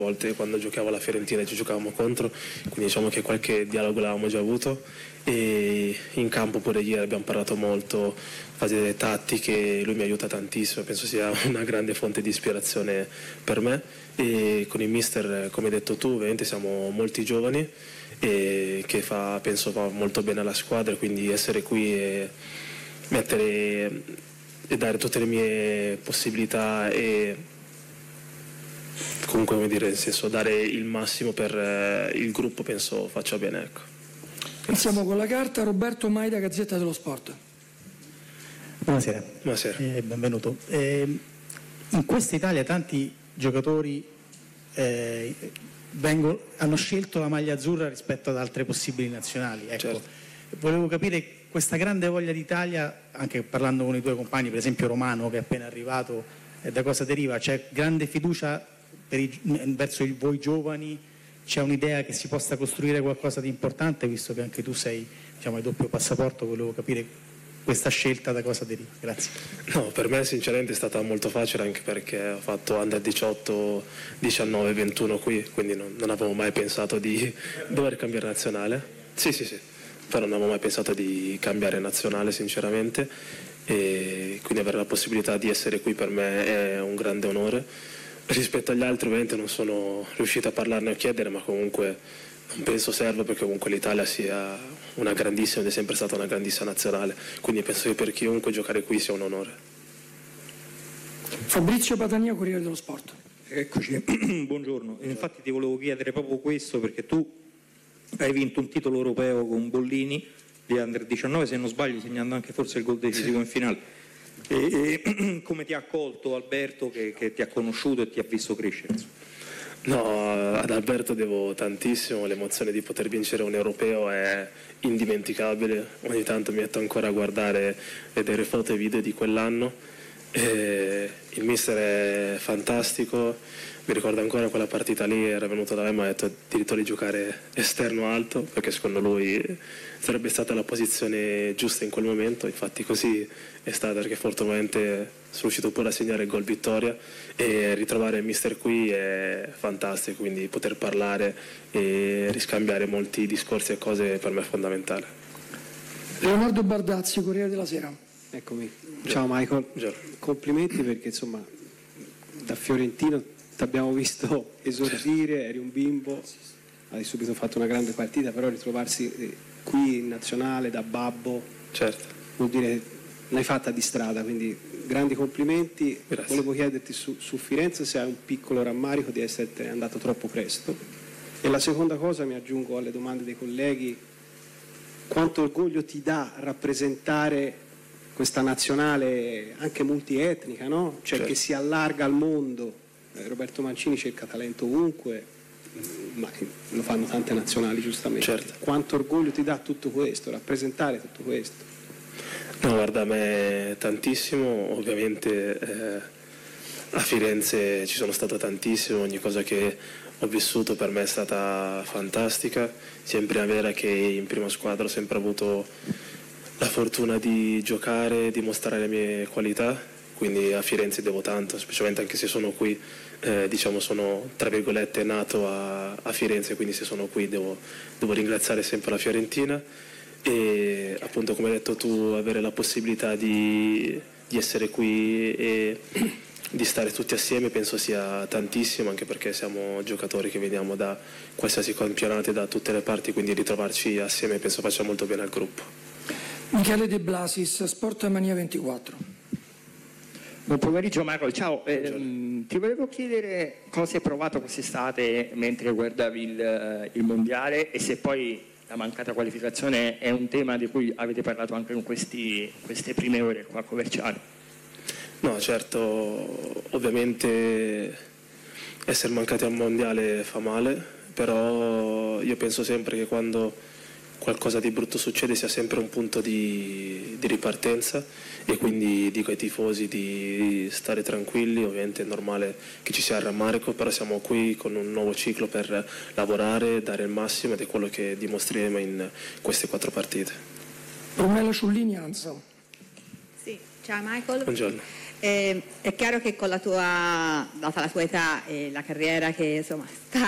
volte quando giocavo alla Fiorentina ci giocavamo contro, quindi diciamo che qualche dialogo l'avevamo già avuto, e in campo pure ieri abbiamo parlato molto, fasi delle tattiche, lui mi aiuta tantissimo, penso sia una grande fonte di ispirazione per me, e con il mister, come hai detto tu, ovviamente siamo molti giovani e che penso fa molto bene alla squadra, quindi essere qui e dare tutte le mie possibilità e comunque, come dire, nel senso, dare il massimo per il gruppo, penso faccia bene, ecco. Iniziamo con la carta. Roberto Maida, Gazzetta dello Sport. Buonasera. Buonasera. Benvenuto. In questa Italia tanti giocatori hanno scelto la maglia azzurra rispetto ad altre possibili nazionali. Ecco. Certo. Volevo capire questa grande voglia d'Italia, anche parlando con i tuoi compagni, per esempio Romano che è appena arrivato, da cosa deriva? C'è grande fiducia verso voi giovani? C'è un'idea che si possa costruire qualcosa di importante, visto che anche tu sei, diciamo, hai doppio passaporto? Volevo capire questa scelta da cosa deriva. Grazie. No, per me sinceramente è stata molto facile, anche perché ho fatto under 18, 19, 21 qui, quindi non avevo mai pensato di dover cambiare nazionale. Sì, però non avevo mai pensato di cambiare nazionale sinceramente, e quindi avere la possibilità di essere qui per me è un grande onore. Rispetto agli altri ovviamente non sono riuscito a parlarne o chiedere, ma comunque non penso serva, perché comunque l'Italia sia una grandissima ed è sempre stata una grandissima nazionale, quindi penso che per chiunque giocare qui sia un onore. Fabrizio Patania, Corriere dello Sport. Eccoci, buongiorno. Infatti ti volevo chiedere proprio questo, perché tu hai vinto un titolo europeo con Bollini di Under 19, se non sbaglio segnando anche forse il gol decisivo in finale. E come ti ha accolto Alberto, che ti ha conosciuto e ti ha visto crescere? No, ad Alberto devo tantissimo, l'emozione di poter vincere un europeo è indimenticabile, ogni tanto mi metto ancora a guardare, vedere foto e video di quell'anno. Il mister è fantastico, mi ricordo ancora quella partita lì, era venuto da me e mi ha detto addirittura di giocare esterno alto, perché secondo lui sarebbe stata la posizione giusta in quel momento, infatti così è stato, perché fortunatamente sono riuscito pure a segnare il gol vittoria, e ritrovare il mister qui è fantastico, quindi poter parlare e riscambiare molti discorsi e cose per me è fondamentale. Leonardo Bardazzi, Corriere della Sera. Eccomi. Ciao Michael. Complimenti, perché insomma da fiorentino ti abbiamo visto esordire, eri un bimbo, hai subito fatto una grande partita, però ritrovarsi qui in nazionale da babbo, certo, vuol dire l'hai fatta di strada, quindi grandi complimenti. Grazie. Volevo chiederti su Firenze se hai un piccolo rammarico di essere andato troppo presto, e la seconda cosa, mi aggiungo alle domande dei colleghi, quanto orgoglio ti dà rappresentare questa nazionale anche multietnica, no? Cioè, certo, che si allarga al mondo. Roberto Mancini cerca talento ovunque, ma lo fanno tante nazionali giustamente. Certo. Quanto orgoglio ti dà tutto questo, rappresentare tutto questo? No, guarda, a me tantissimo, ovviamente a Firenze ci sono stato tantissimo, ogni cosa che ho vissuto per me è stata fantastica, sia in primavera che in prima squadra ho sempre avuto la fortuna di giocare, di mostrare le mie qualità, quindi a Firenze devo tanto, specialmente anche se sono qui, diciamo sono tra virgolette nato a Firenze, quindi se sono qui devo ringraziare sempre la Fiorentina, e appunto, come hai detto tu, avere la possibilità di essere qui e di stare tutti assieme penso sia tantissimo, anche perché siamo giocatori che veniamo da qualsiasi campionato e da tutte le parti, quindi ritrovarci assieme penso faccia molto bene al gruppo. Michele De Blasis, Sport Mania 24. Buon pomeriggio Marco, ciao. Ti volevo chiedere cosa hai provato quest'estate mentre guardavi il mondiale, e se poi la mancata qualificazione è un tema di cui avete parlato anche in queste prime ore qua a Coverciano. No, certo, ovviamente essere mancati al mondiale fa male, però io penso sempre che quando qualcosa di brutto succede sia sempre un punto di ripartenza, e quindi dico ai tifosi di stare tranquilli, ovviamente è normale che ci sia il rammarico, però siamo qui con un nuovo ciclo per lavorare, dare il massimo, ed è quello che dimostreremo in queste 4 partite. Brunella Ciullini, Ansa. Sì, ciao Michael. Buongiorno. È chiaro che con data la tua età e la carriera che insomma sta